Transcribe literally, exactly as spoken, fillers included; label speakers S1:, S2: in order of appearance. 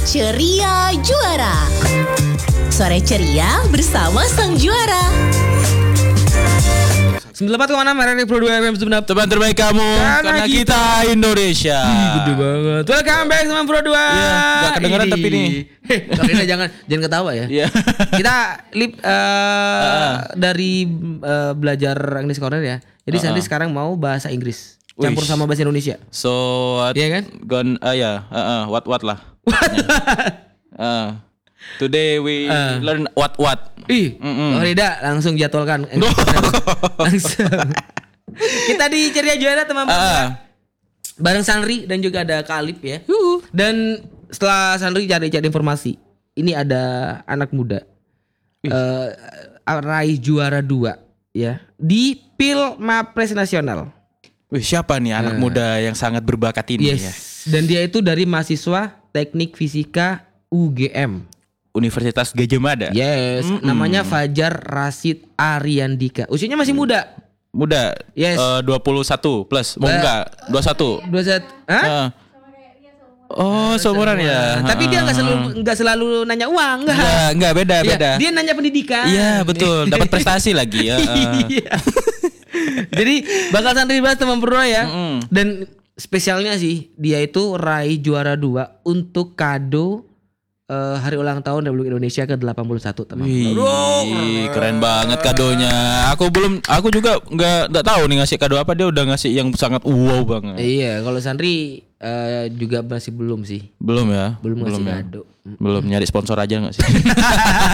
S1: Ceria Juara. Sore ceria bersama sang juara.
S2: sembilan puluh empat koma enam R R I Pro dua F M sebenarnya
S3: teman terbaik kamu karena, karena kita, kita Indonesia.
S2: Ih, gede banget. Welcome back teman Pro dua.
S3: Iya, gak kedengeran tapi nih.
S2: Hei, kalian jangan jangan ketawa ya.
S3: Iya.
S2: Kita lip uh, uh. dari uh, belajar English Corner ya. Jadi uh-uh. Sandi sekarang mau bahasa Inggris campur Wish. sama bahasa Indonesia.
S3: So what?
S2: Iya kan?
S3: Gon uh, ya, uh, uh, what what lah. uh, today we uh. learn what what.
S2: Ih, oh Rida langsung jadwalkan. Langsung. Kita di Ceria Juara teman-teman. Uh. Bareng Sanri dan juga ada Kalip ya. Uh. Dan setelah Sanri cari-cari informasi, ini ada anak muda. Uh, raih juara dua ya di Pilmapres Nasional.
S3: Wih, siapa nih anak uh. muda yang sangat berbakat ini
S2: yes.
S3: ya?
S2: Dan dia itu dari mahasiswa Teknik Fisika U G M.
S3: Universitas Gadjah Mada.
S2: Yes, Mm-mm. namanya Fajar Rasid Ariandika. Usianya masih muda.
S3: Muda.
S2: Yes.
S3: Uh, dua puluh satu plus. Mau enggak? dua puluh satu.
S2: dua puluh satu. Hah? Uh.
S3: Oh, seumuran ya.
S2: Tapi dia enggak selalu enggak selalu nanya uang, enggak.
S3: Enggak, enggak beda,
S2: ya,
S3: beda.
S2: Dia nanya pendidikan.
S3: Iya, betul. Dapat prestasi lagi ya. Uh.
S2: Jadi bakal Santri bahas teman Pro ya.
S3: Mm-mm.
S2: Dan spesialnya sih dia itu raih juara dua untuk kado Uh, hari ulang tahun Republik Indonesia ke delapan puluh satu teman.
S3: Wih, keren banget kadonya. Aku belum, aku juga nggak nggak tahu nih ngasih kado apa, dia udah ngasih yang sangat wow banget.
S2: Iya, kalau Sandri uh, juga masih belum sih.
S3: Belum ya?
S2: Belum,
S3: belum
S2: ngasih
S3: ya?
S2: kado.
S3: Belum nyari sponsor aja nggak sih?